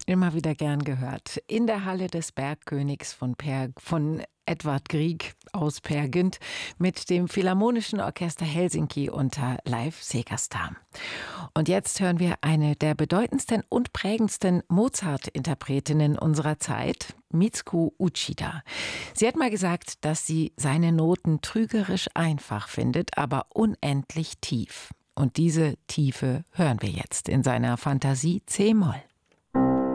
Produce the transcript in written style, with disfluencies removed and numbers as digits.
Immer wieder gern gehört. In der Halle des Bergkönigs von Edvard Grieg aus Peer Gynt mit dem Philharmonischen Orchester Helsinki unter Leif Segerstam. Und jetzt hören wir eine der bedeutendsten und prägendsten Mozart-Interpretinnen unserer Zeit, Mitsuko Uchida. Sie hat mal gesagt, dass sie seine Noten trügerisch einfach findet, aber unendlich tief. Und diese Tiefe hören wir jetzt in seiner Fantasie C-Moll.